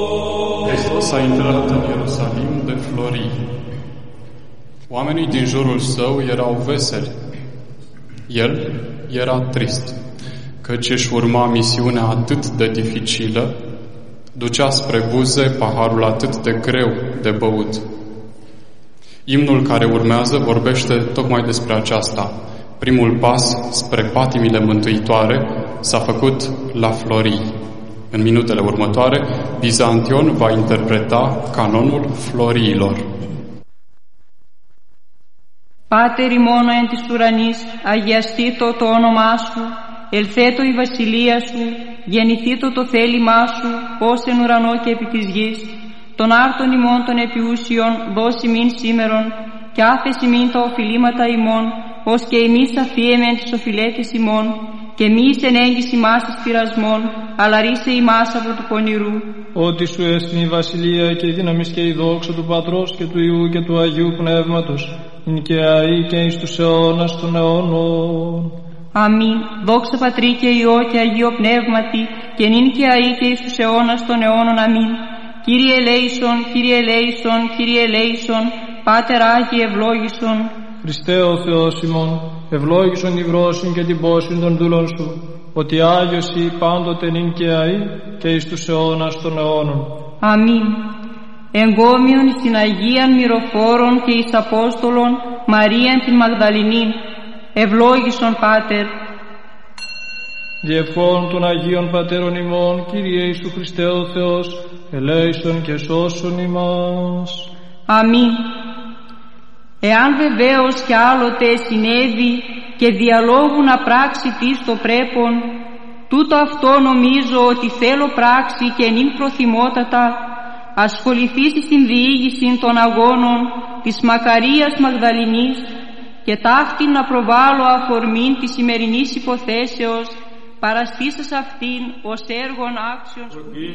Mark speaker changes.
Speaker 1: Hristos a intrat în Ierusalim de florii. Oamenii din jurul său erau veseli. El era trist, căci își urma misiunea atât de dificilă, ducea spre buze paharul atât de greu de băut. Imnul care urmează vorbește tocmai despre aceasta. Primul pas spre patimile mântuitoare s-a făcut la florii. În minutele următoare, Bizantion va interpreta canonul floriilor.
Speaker 2: Πάτερ ημών εν της ουρανής, αγιαστήτω το όνομά σου, ελθέτω η βασιλεία σου, γεννηθήτω το θέλημά σου, ως εν ουρανό και επί της γης. Των άρτων ημών των επιούσιων δώσει μην σήμερον, και άφεση μην τα οφειλήματα ημών, ως και εμείς αφίεμεν τις οφειλέτες ημών, και μη εις ενέγγιση μας εις πειρασμών, αλλά ρίσε ημάς από του πονηρού.
Speaker 3: Ότι σου έστειν η βασιλεία και η δύναμις και η δόξα του Πατρός και του Υιού και του Αγίου Πνεύματος, ειν και αεί και εις τους αιώνας των αιώνων.
Speaker 2: Αμήν. Δόξα Πατρί και Υιό και Αγίο Πνεύματι, και νυν και αεί και εις τους αιώνας των αιώνων. Αμήν. Κύριε ελέησον, Κύριε ελέησον, Κύριε ελέησον, Πάτερ Άγιε ευλόγησον.
Speaker 3: Χριστέ ο Θεός ημών, ευλόγησον τη βρόσιν και την πόσιν των δούλων σου, ότι Άγιος ή πάντοτε νυν και αεί και εις τους αιώνας των αιώνων.
Speaker 2: Αμήν. Εγκόμιον εις την Αγίαν Μυροφόρον και εις Απόστολον Μαρίαν την Μαγδαληνήν, ευλόγησον Πάτερ.
Speaker 3: Διευχών των Αγίων Πατέρων ημών, Κύριε Ιησού Χριστέ ο Θεός, ελέησον και σώσον ημάς.
Speaker 2: Αμήν. Εάν βεβαίως κι άλλοτε συνέβη και διαλόγου να πράξει τι στο πρέπον, τούτο αυτό νομίζω ότι θέλω πράξη και νυν προθυμότατα, ασχοληθείς στην διήγηση των αγώνων της Μακαρίας Μαγδαληνής και ταύτην να προβάλλω αφορμήν της σημερινής υποθέσεως, παραστήσας αυτήν ως έργον άξιον.